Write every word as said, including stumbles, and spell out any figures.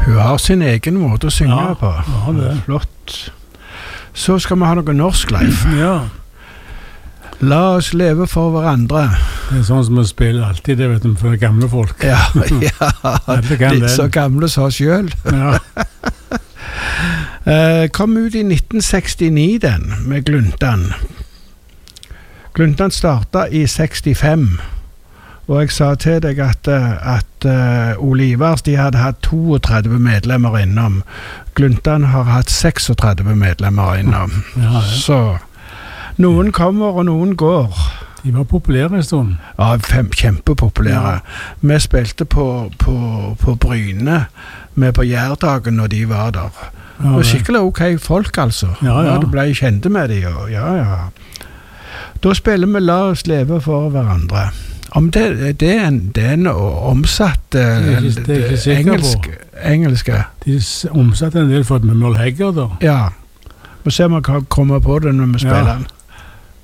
Hun har sin egen måte å synge Ja, på. ja, det. Flott. Så skal vi ha noe norsk live. Ja. La oss leve for hverandre. Det er sånn som vi spiller alltid, det vet du, for gamle folk. Ja, ja. Alle kan De den. så gamle sa selv. Ja. Eh, kom ut i nitten sekstini den, med Gluntan. Gluntan startet i sekstifem. Og jeg sa til deg at, at uh, Olivers, de hadde hatt toogtredve medlemmer innom. Gluntan har hatt seksogtredve medlemmer innom. Ja, ja. Så noen kommer og noen går. De var populære en stund. Ja, fem, kjempepopulære. Ja. Vi spilte på, på, på Bryne, med på Gjærdagen når de var der. Ja, og det. skikkelig ok folk, altså. Ja, ja. Du ble kjente med de, og ja, ja. Da spiller vi La oss leve for hverandre. Om det, det, er en, det er en omsatt uh, Det er ikke- det er ikke sikker på. engelsk, engelske. De s- omsatte en del for et med Merle Haggard, da. Ja. Vi ser om vi kan komme på det når vi spiller Ja. den.